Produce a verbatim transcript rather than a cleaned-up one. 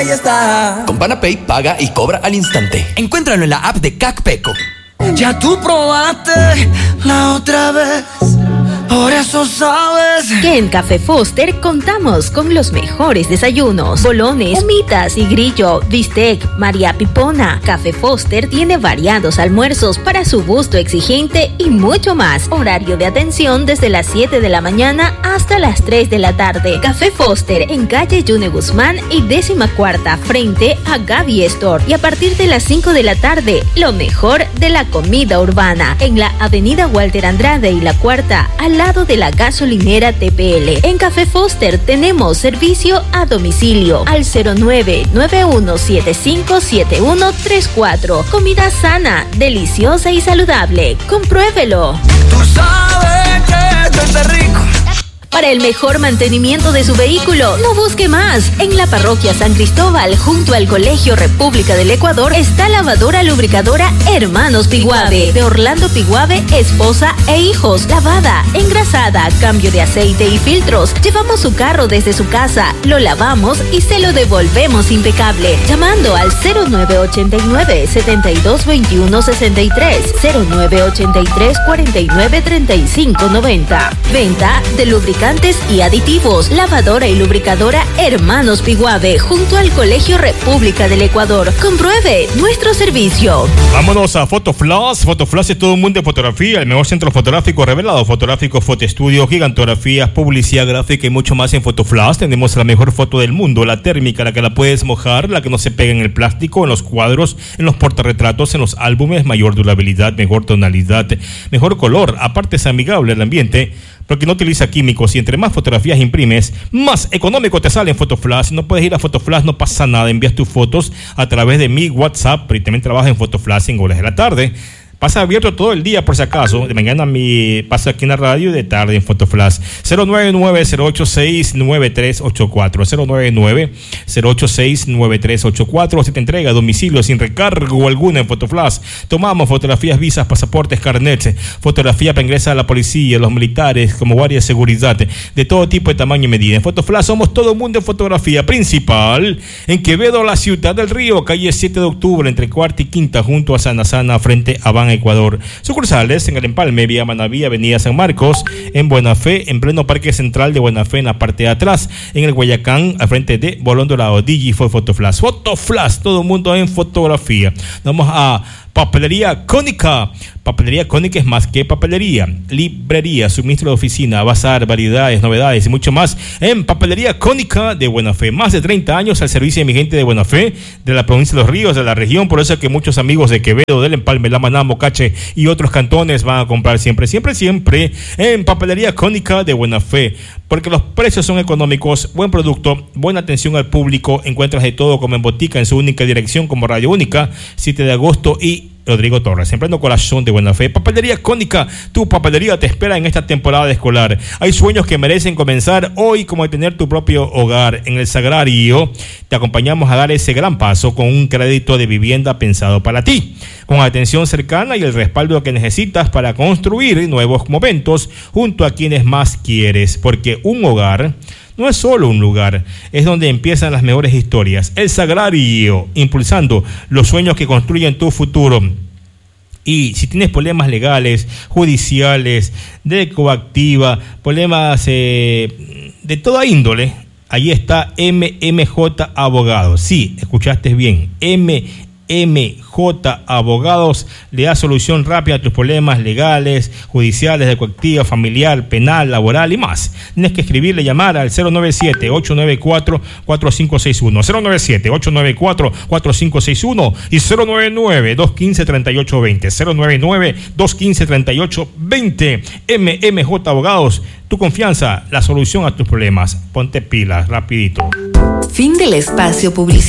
Panapay está. Con Panapay paga y cobra al instante. Encuéntralo en la app de CACPECO. Ya tú probaste la otra vez, por eso sabes que en Café Foster contamos con los mejores desayunos: bolones, humitas y grillo, bistec, María Pipona. Café Foster tiene variados almuerzos para su gusto exigente y mucho más. Horario de atención desde las siete de la mañana hasta las tres de la tarde. Café Foster en calle Yune Guzmán y décima cuarta frente a Gaby Store. Y a partir de las cinco de la tarde, lo mejor de la comida urbana en la avenida Walter Andrade y la cuarta, al lado de la gasolinera T P L. En Café Foster tenemos servicio a domicilio al cero nueve nueve uno siete cinco siete uno tres cuatro. Comida sana, deliciosa y saludable. Compruébelo. Tú sabes que esto es rico. Para el mejor mantenimiento de su vehículo, no busque más. En la parroquia San Cristóbal, junto al Colegio República del Ecuador, está lavadora lubricadora Hermanos Piguave, de Orlando Piguave, esposa e hijos. Lavada, engrasada, cambio de aceite y filtros. Llevamos su carro desde su casa, lo lavamos y se lo devolvemos impecable. Llamando al cero nueve ochenta y nueve, setenta y dos veintiuno sesenta y tres, cero nueve ochenta y tres cuarenta y nueve treinta y cinco noventa. Venta de lubricantes y aditivos. Lavadora y lubricadora Hermanos Piguave, junto al Colegio República del Ecuador. Compruebe nuestro servicio. Vámonos a Fotoflash. Fotoflash es todo un mundo de fotografía, el mejor centro fotográfico revelado. Fotográfico, fotoestudio, gigantografías, publicidad gráfica y mucho más en Fotoflash. Tenemos la mejor foto del mundo, la térmica, la que la puedes mojar, la que no se pega en el plástico, en los cuadros, en los portarretratos, en los álbumes. Mayor durabilidad, mejor tonalidad, mejor color. Aparte es amigable al ambiente porque no utiliza químicos, y entre más fotografías imprimes, más económico te sale en Fotoflash. No puedes ir a Fotoflash, no pasa nada, envías tus fotos a través de mi WhatsApp, pero también trabajas en Fotoflash en horas de la tarde. Pasa abierto todo el día por si acaso. De mañana mi pasa aquí en la radio y de tarde en Fotoflash. cero nueve nueve, cero ocho seis, nueve tres ocho cuatro. cero nueve nueve, cero ocho seis, nueve tres ocho cuatro. Se te entrega a domicilio sin recargo alguna en Fotoflash. Tomamos fotografías, visas, pasaportes, carnets, fotografía para ingresar a la policía, los militares, como guardia de seguridad, de todo tipo de tamaño y medida. En Fotoflash somos todo el mundo en fotografía. Principal en Quevedo, la ciudad del Río, calle siete de octubre, entre cuarta y quinta, junto a Sana Sana, frente a Ban Ecuador. Sucursales en el Empalme, Vía Manaví, Avenida San Marcos, en Buena Fe, en pleno Parque Central de Buena Fe, en la parte de atrás, en el Guayacán, al frente de Bolón Dorado. Digi fue Fotoflash. Fotoflash, todo el mundo en fotografía. Vamos a Papelería Cónica. Papelería Cónica es más que papelería. Librería, suministro de oficina, bazar, variedades, novedades y mucho más en Papelería Cónica de Buena Fe. Más de treinta años al servicio de mi gente de Buena Fe, de la provincia de Los Ríos, de la región. Por eso es que muchos amigos de Quevedo, del Empalme, La Maná, Mocache y otros cantones van a comprar siempre, siempre, siempre en Papelería Cónica de Buena Fe. Porque los precios son económicos, buen producto, buena atención al público. Encuentras de todo como en botica, en su única dirección como Radio Única, siete de agosto y Rodrigo Torres, siempre en el corazón de Buena Fe. Papelería Cónica, tu papelería te espera en esta temporada escolar. Hay sueños que merecen comenzar hoy, como el tener tu propio hogar. En el Sagrario te acompañamos a dar ese gran paso con un crédito de vivienda pensado para ti, con atención cercana y el respaldo que necesitas para construir nuevos momentos junto a quienes más quieres, porque un hogar no es solo un lugar, es donde empiezan las mejores historias. El Sagrario, impulsando los sueños que construyen tu futuro. Y si tienes problemas legales, judiciales, de coactiva, problemas eh, de toda índole, ahí está M M J Abogados. Sí, escuchaste bien, M M J Abogados le da solución rápida a tus problemas legales, judiciales, de coactiva, familiar, penal, laboral y más. Tienes que escribirle, llamar al cero nueve siete, ocho nueve cuatro, cuatro cinco seis uno, cero nueve siete, ocho nueve cuatro, cuatro cinco seis uno y cero nueve nueve, dos uno cinco, tres ocho dos cero, cero nueve nueve, dos uno cinco, tres ocho dos cero. M M J Abogados, tu confianza, la solución a tus problemas. Ponte pilas, rapidito. Fin del espacio publicitario.